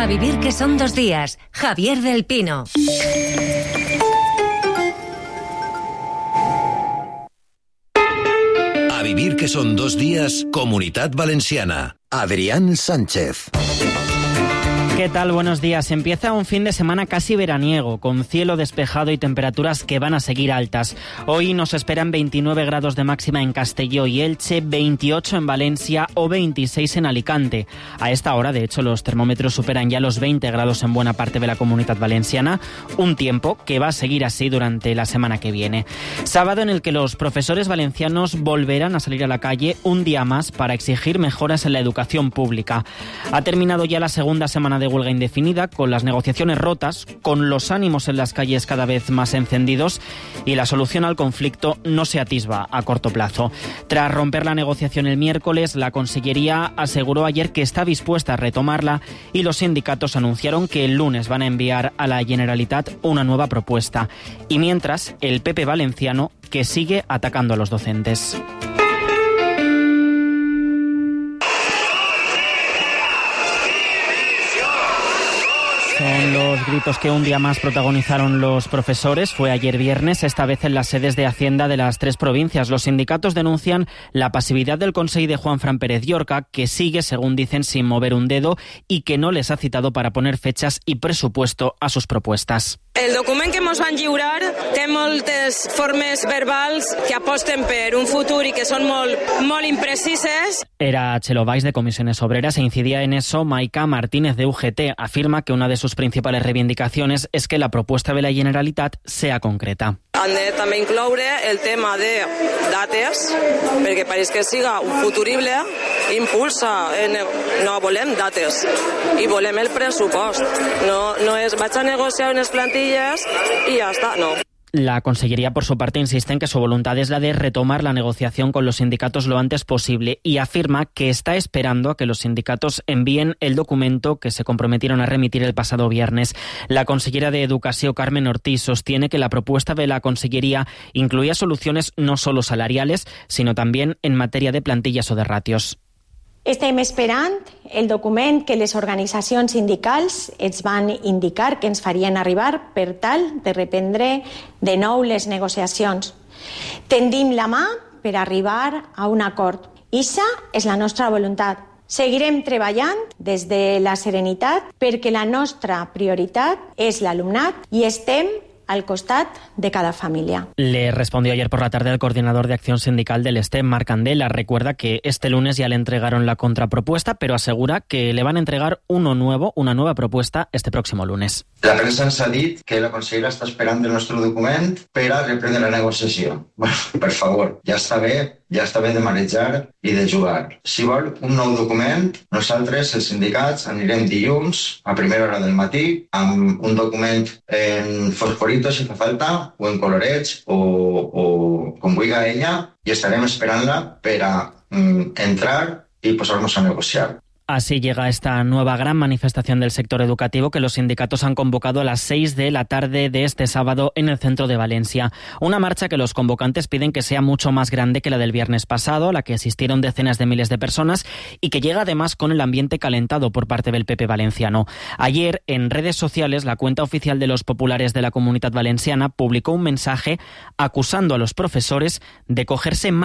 A vivir que son 2 días. Javier del Pino. A vivir que son 2 días, Comunitat Valenciana. Adrián Sánchez. ¿Qué tal? Buenos días. Empieza un fin de semana casi veraniego, con cielo despejado y temperaturas que van a seguir altas. Hoy nos esperan 29 grados de máxima en Castelló y Elche, 28 en Valencia o 26 en Alicante. A esta hora, de hecho, los termómetros superan ya los 20 grados en buena parte de la Comunitat Valenciana, un tiempo que va a seguir así durante la semana que viene. Sábado en el que los profesores valencianos volverán a salir a la calle un día más para exigir mejoras en la educación pública. Ha terminado ya la segunda semana de huelga indefinida, con las negociaciones rotas, con los ánimos en las calles cada vez más encendidos y la solución al conflicto no se atisba a corto plazo. Tras romper la negociación el miércoles, la Consellería aseguró ayer que está dispuesta a retomarla y los sindicatos anunciaron que el lunes van a enviar a la Generalitat una nueva propuesta. Y mientras, el PP valenciano que sigue atacando a los docentes. Son los gritos que un día más protagonizaron los profesores. Fue ayer viernes, esta vez en las sedes de Hacienda de las 3 provincias. Los sindicatos denuncian la pasividad del Consell de Juanfran Pérez Llorca, que sigue, según dicen, sin mover un dedo y que no les ha citado para poner fechas y presupuesto a sus propuestas. El document que ens van lliurar té moltes formes verbals que aposten per un futur i que són molt imprecises. Era Txelo Valls de Comisiones Obreras e incidía en eso Maica Martínez de UGT. Afirma que una de sus principales reivindicaciones es que la propuesta de la Generalitat sea concreta. Han de també incloure el tema de dates, perquè pareix que siga un futurible, impulsa, no volem dates, i volem el pressupost. No és vaig a negociar unes plantilles i ja està, no. La Consellería, por su parte, insiste en que su voluntad es la de retomar la negociación con los sindicatos lo antes posible y afirma que está esperando a que los sindicatos envíen el documento que se comprometieron a remitir el pasado viernes. La consellera de Educación, Carmen Ortiz, sostiene que la propuesta de la Consellería incluía soluciones no solo salariales, sino también en materia de plantillas o de ratios. Estem esperant el document que les organitzacions sindicals ens van indicar que ens farien arribar per tal de reprendre de nou les negociacions. Tendim la mà per arribar a un acord. Ixa és la nostra voluntat. Seguirem treballant des de la serenitat perquè la nostra prioritat és l'alumnat i estem al costat de cada familia. Le respondió ayer por la tarde el coordinador de acción sindical del STEM, Marc Candela. Recuerda que este lunes ya le entregaron la contrapropuesta, pero asegura que le van a entregar una nueva propuesta este próximo lunes. La premsa ens ha dit que la consellera està esperant el nostre document per a reprendre la negociació. Bueno, per favor, ja està bé de marejar i de jugar. Si vol un nou document, nosaltres, els sindicats, anirem dilluns a primera hora del matí amb un document en fosforito, si fa falta, o en colorets, o com vulgui ella, i estarem esperant-la per a entrar i posar-nos a negociar. Así llega esta nueva gran manifestación del sector educativo que los sindicatos han convocado a las 6 de la tarde de este sábado en el centro de Valencia. Una marcha que los convocantes piden que sea mucho más grande que la del viernes pasado, a la que asistieron decenas de miles de personas y que llega además con el ambiente calentado por parte del PP valenciano. Ayer, en redes sociales, la cuenta oficial de los populares de la Comunitat Valenciana publicó un mensaje acusando a los profesores de cogerse más